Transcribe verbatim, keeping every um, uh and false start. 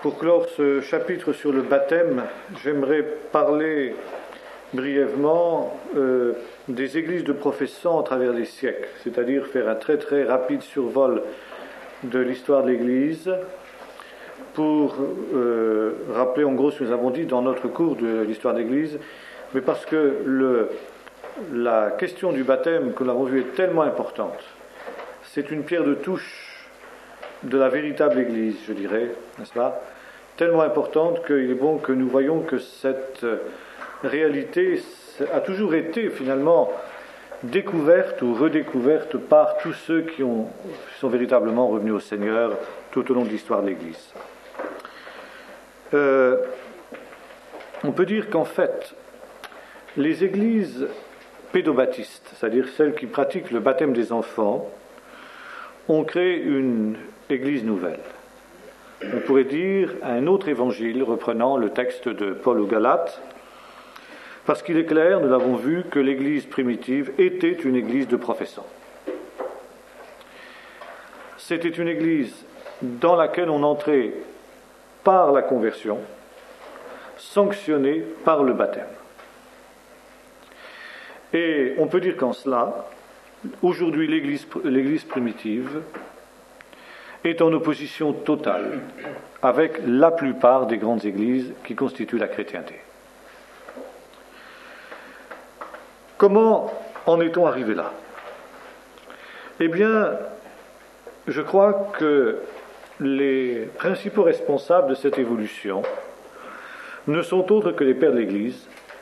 Pour clore ce chapitre sur le baptême, j'aimerais parler brièvement euh, des églises de professants à travers les siècles, c'est-à-dire faire un très très rapide survol de l'histoire de l'Église pour euh, rappeler en gros ce que nous avons dit dans notre cours de l'histoire de l'Église, mais parce que le, la question du baptême que nous avons vu est tellement importante. C'est une pierre de touche de la véritable Église, je dirais, n'est-ce pas ? Tellement importante qu'il est bon que nous voyons que cette réalité a toujours été finalement découverte ou redécouverte par tous ceux qui ont, sont véritablement revenus au Seigneur tout au long de l'histoire de l'Église. Euh, on peut dire qu'en fait, les églises pédobaptistes, c'est-à-dire celles qui pratiquent le baptême des enfants, ont créé une église nouvelle. On pourrait dire un autre évangile reprenant le texte de Paul aux Galates, parce qu'il est clair, nous l'avons vu, que l'église primitive était une église de professants. C'était une église dans laquelle on entrait par la conversion, sanctionnée par le baptême. Et on peut dire qu'en cela, aujourd'hui l'église, l'église primitive est en opposition totale avec la plupart des grandes églises qui constituent la chrétienté. Comment en est-on arrivé là ? Eh bien, je crois que les principaux responsables de cette évolution ne sont autres que les pères de l'Église